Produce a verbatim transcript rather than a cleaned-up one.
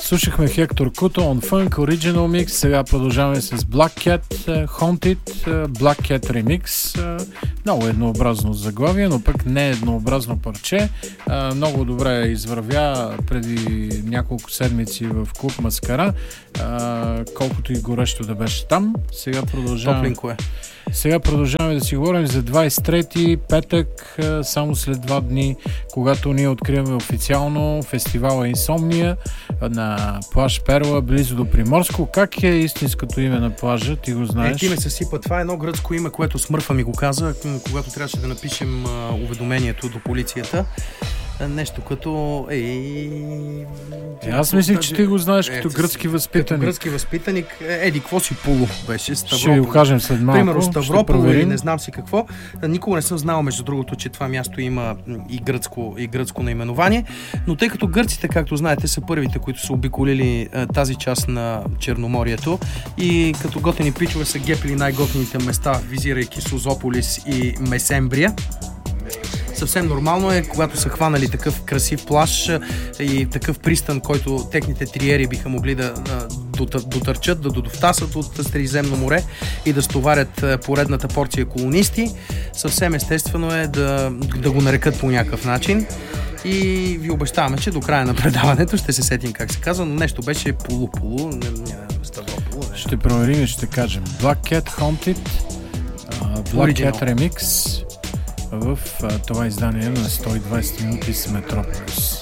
Слушахме Хектор Куто, On Funk, Original Mix. Сега продължаваме с Black Cat, Haunted, Black Cat Remix. Много еднообразно заглавие, но пък не еднообразно парче. Много добре извървя преди няколко седмици в клуб Маскара, колкото и горещо да беше там. Сега продължаваме. Топленко е. Сега продължаваме да си говорим за двадесет и трети петък, само след два дни, когато ние откриваме официално фестивала Инсомния на плаж Перла, близо до Приморско. Как е истинското име на плажа? Ти го знаеш? Е, ти ме съсипа. Това е едно гръцко име, което Смърфа ми го каза, когато трябваше да напишем а, уведомението до полицията. Нещо като... Ей... Е, аз мислих, че ти го знаеш като е, гръцки възпитаник. Като гръцки възпитаник. Еди, какво си Пуло беше? Ставропол. Ще го кажем след малко. Примерно Ставропол или не знам си какво. Никога не съм знал, между другото, че това място има и гръцко, и гръцко наименование. Но тъй като гърците, както знаете, са първите, които са обиколили тази част на Черноморието и като готини пичове са гепили най-готините места, визирайки Созополис и Месембрия. Съвсем нормално е, когато са хванали такъв красив плаж и такъв пристан, който техните триери биха могли да дотърчат, да додовтасат от Средиземно море и да стоварят поредната порция колонисти. Съвсем естествено е да, да го нарекат по някакъв начин. И ви обещаваме, че до края на предаването ще се сетим как се казва, но нещо беше полу-полу. Ставрополу. Ще проверим и ще кажем Black Cat Haunted, uh, Black Cat Remix в uh, това издание на сто и двадесет минути с Метрополис.